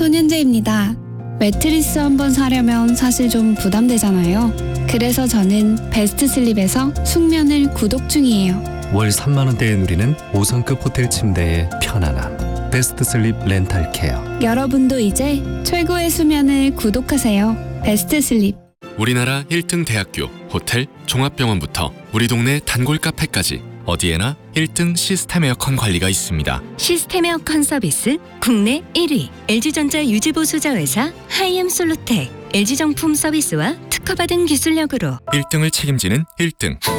손현재입니다. 매트리스 한번 사려면 사실 좀 부담되잖아요. 그래서 저는 베스트 슬립에서 숙면을 구독 중이에요. 월 3만 원대에 누리는 5성급 호텔 침대의 편안함. 베스트 슬립 렌탈 케어. 여러분도 이제 최고의 수면을 구독하세요. 베스트 슬립. 우리나라 1등 대학교, 호텔, 종합병원부터 우리 동네 단골 카페까지 어디에나 1등 시스템 에어컨 관리가 있습니다. 시스템 에어컨 서비스 국내 1위 LG전자 유지보수자 회사 하이엠 솔루텍 LG정품 서비스와 특허받은 기술력으로 1등을 책임지는 1등